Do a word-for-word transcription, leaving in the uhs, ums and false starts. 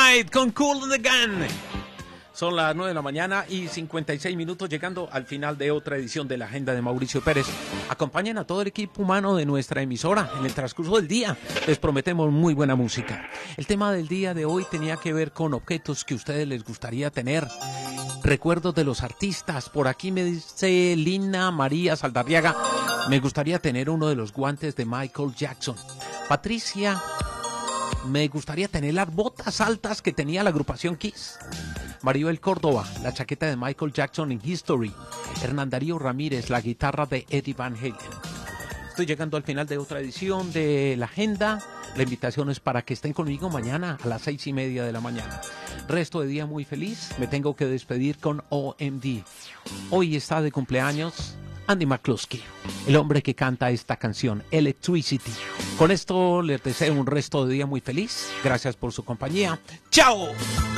Night con Kool and the Gang. Son las nueve de la mañana y cincuenta y seis minutos, llegando al final de otra edición de la Agenda de Mauricio Pérez. Acompañen a todo el equipo humano de nuestra emisora en el transcurso del día. Les prometemos muy buena música. El tema del día de hoy tenía que ver con objetos que a ustedes les gustaría tener. Recuerdos de los artistas. Por aquí me dice Lina María Saldarriaga, me gustaría tener uno de los guantes de Michael Jackson. Patricia, me gustaría tener las botas altas que tenía la agrupación Kiss. Maribel Córdoba, la chaqueta de Michael Jackson en History. Hernán Darío Ramírez, la guitarra de Eddie Van Halen. Estoy llegando al final de otra edición de la Agenda. La invitación es para que estén conmigo mañana a las seis y media de la mañana. Resto de día muy feliz. Me tengo que despedir con O M D. Hoy está de cumpleaños Andy McCluskey, el hombre que canta esta canción, Electricity. Con esto les deseo un resto de día muy feliz. Gracias por su compañía. ¡Chao!